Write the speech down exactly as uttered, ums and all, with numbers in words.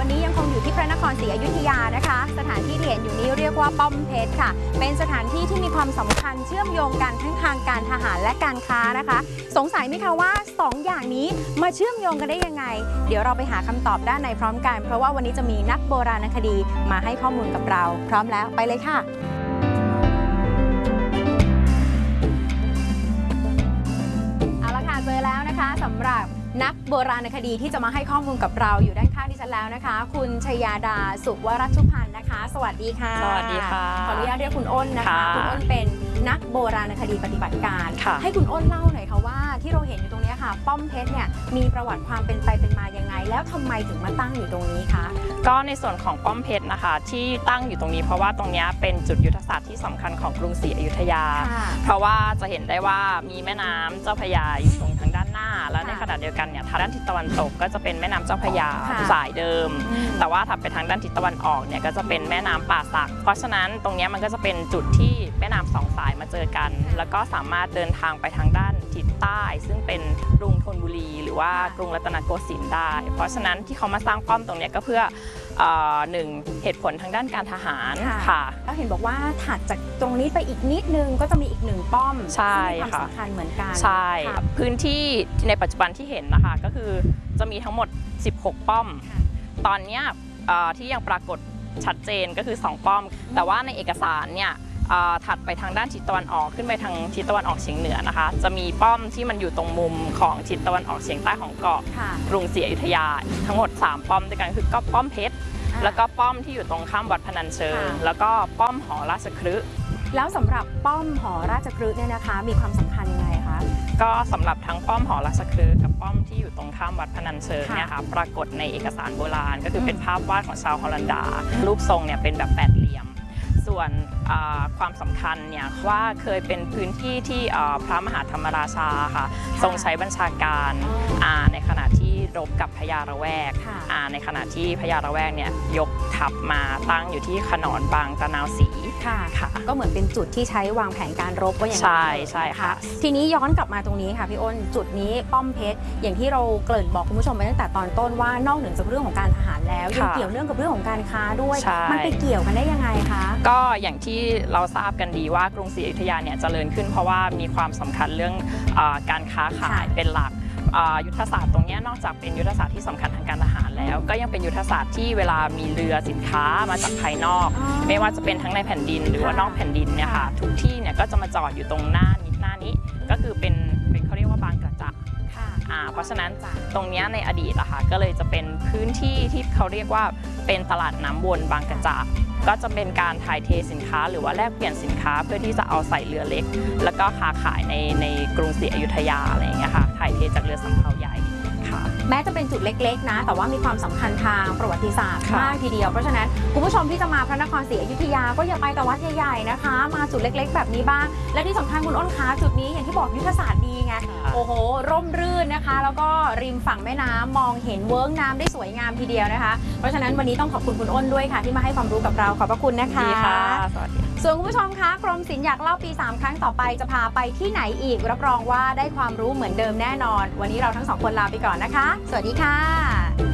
วันนี้ยังคงอยู่ที่พระนครศรีอยุธยานะคะสถานที่ที่เห็นอยู่นี้เรียกว่าป้อมเพชรค่ะเป็นสถานที่ที่มีความสำคัญเชื่อมโยงกันทั้งทางการทหารและการค้านะคะสงสัยไหมคะว่าสองอย่างนี้มาเชื่อมโยงกันได้ยังไงเดี๋ยวเราไปหาคำตอบด้านในพร้อมกันเพราะว่าวันนี้จะมีนักโบราณคดีมาให้ข้อมูลกับเราพร้อมแล้วไปเลยค่ะเอาละค่ะเจอแล้วนะคะสำหรับนักโบราณคดีที่จะมาให้ข้อมูลกับเราอยู่ด้านข้างดิฉันแล้วนะคะคุณชยาดาสุวรัชุพันธ์นะคะสวัสดีค่ะสวัสดีค่ะขออนุญาตเรียกคุณอ้นนะคะคุณอ้นเป็นนักโบราณคดีปฏิบัติการให้คุณอ้นเล่าหน่อยค่ะว่าที่เราเห็นอยู่ตรงนี้ค่ะป้อมเพชรเนี่ยมีประวัติความเป็นไปเป็นมายังไงแล้วทำไมถึงมาตั้งอยู่ตรงนี้คะก็ในส่วนของป้อมเพชรนะคะที่ตั้งอยู่ตรงนี้เพราะว่าตรงนี้เป็นจุดยุทธศาสตร์ที่สำคัญของกรุงศรีอยุธยาเพราะว่าจะเห็นได้ว่ามีแม่น้ำเจ้าพระยาอยู่ตรงทางด้านหน้าแล้วในขณะเดียวกันเนี่ยทางด้านทิศตะวันตกก็จะเป็นแม่น้ำเจ้าพระยาสายเดิมแต่ว่าถัดไปทางด้านทิศตะวันออกเนี่ยก็จะเป็นแม่น้ำป่าสักเพราะฉะนั้นตรงนี้มันก็จะเป็นจุดที่แม่น้ำสองสายมาเจอกันแล้วก็สามารถเดินทางไปทางด้านทิศใต้ซึ่งเป็นกรุงธนบุรีหรือว่ากรุงรัตนโกสินทร์ได้เพราะฉะนั้นที่เขามาสร้างป้อมตรงนี้ก็เพื่อหนึ่งเหตุผลทางด้านการทหารค่ะแล้วเห็นบอกว่าถัดจากตรงนี้ไปอีกนิดนึงก็จะมีอีกหนึ่งป้อมใช่มีความสำคัญเหมือนกันใช่พื้นที่ในปัจจุบันที่เห็นนะคะก็คือจะมีทั้งหมดสิบหกป้อมตอนนี้ที่ยังปรากฏชัดเจนก็คือสองป้อมแต่ว่าในเอกสารเนี่ยถัดไปทางด้านทิศตะวันออกขึ้นไปทางทิศตะวันออกเฉียงเหนือนะคะจะมีป้อมที่มันอยู่ตรงมุมของทิศตะวันออกเฉียงใต้ของเกาะกรุงศรีอยุธยาทั้งหมดสามป้อมด้วยกันคือก็ป้อมเพชรแล้วก็ป้อมที่อยู่ตรงข้ามวัดพนัญเชิงแล้วก็ป้อมหอราชคฤห์แล้วสำหรับป้อมหอราชคฤห์เนี่ยนะคะมีความสำคัญยังไงคะก็สำหรับทั้งป้อมหอราชคฤห์กับป้อมที่อยู่ตรงข้ามวัดพนัญเชิงเนี่ยค่ะปรากฏในเอกสารโบราณก็คือเป็นภาพวาดของชาวฮอลันดารูปทรงเนี่ยเป็นแบบแปดเหลี่ยมส่วนความสำคัญเนี่ยว่าเคยเป็นพื้นที่ที่พระมหาธรรมราชาค่ะทรงใช้บัญชาการในขณะที่รบกับพญาระแวกในขณะที่พญาระแวกเนี่ยยกทัพมาตั้งอยู่ที่ขนอนบางตะนาวศรีค่ะก็เหมือนเป็นจุดที่ใช้วางแผนการรบว่าอย่างนั้นใช่ใช่ค่ะทีนี้ย้อนกลับมาตรงนี้ค่ะพี่อ้นจุดนี้ป้อมเพชรอย่างที่เราเกริ่นบอกคุณผู้ชมไปตั้งแต่ตอนต้นว่านอกเหนือจากเรื่องของการทหารแล้วยังเกี่ยวเนื่องกับเรื่องของการค้าด้วยมันไปเกี่ยวกันได้ยังไงคะก็อย่างที่เราทราบกันดีว่ากรุงศรีอยุธยาเนี่ยเจริญขึ้นเพราะว่ามีความสำคัญเรื่องการค้าขายเป็นหลักยุทธศาสตร์ตรงนี้นอกจากเป็นยุทธศาสตร์ที่สำคัญทางการทหารแล้วก็ยังเป็นยุทธศาสตร์ที่เวลามีเรือสินค้ามาจากภายนอกไม่ว่าจะเป็นทั้งในแผ่นดินหรือว่านอกแผ่นดินเนี่ยค่ะทุกที่เนี่ยก็จะมาจอดอยู่ตรงหน้านิดหน้านี้ก็คือเป็นเป็นเขาเรียกว่าบางกระจักเพราะฉะนั้นตรงนี้ในอดีตอะค่ะก็เลยจะเป็นพื้นที่ที่เขาเรียกว่าเป็นตลาดน้ำวนบางกระจักก็จะเป็นการถ่ายเทสินค้าหรือว่าแลกเปลี่ยนสินค้าเพื่อที่จะเอาใส่เรือเล็กแล้วก็ค้าขายในในกรุงศรีอยุธยาอะไรอย่างเงี้ยค่ะถ่ายเทจากเรือสำเภาใหญ่ค่ะแม้จะเป็นจุดเล็กๆนะแต่ว่ามีความสำคัญทางประวัติศาสตร์มากทีเดียวเพราะฉะนั้นคุณผู้ชมที่จะมาพระนครศรีอยุธยาก็อย่าไปแต่วัดใหญ่ๆนะคะมาจุดเล็กๆแบบนี้บ้างและที่สำคัญคุณอ้นคะจุดนี้อย่างที่บอกยุทธศาสตร์ดีไงโอ้โหร่มรื่นนะคะแล้วก็ริมฝั่งแม่น้ำมองเห็นเวิ้งน้ำได้สวยงามทีเดียวนะคะเพราะฉะนั้นวันนี้ต้องขอบคุณคุณอ้นด้วยค่ะที่มาให้ความรู้กับเราขอบพระคุณนะคะดีค่ะสวัสดีส่วนคุณผู้ชมคะกรมศิลป์อยากเล่าปีสามครั้งต่อไปจะพาไปที่ไหนอีกรับรองว่าได้ความรู้เหมือนเดิมแน่นอนวันนี้เราทั้งสองคนลาไปก่อนนะคะสวัสดีค่ะ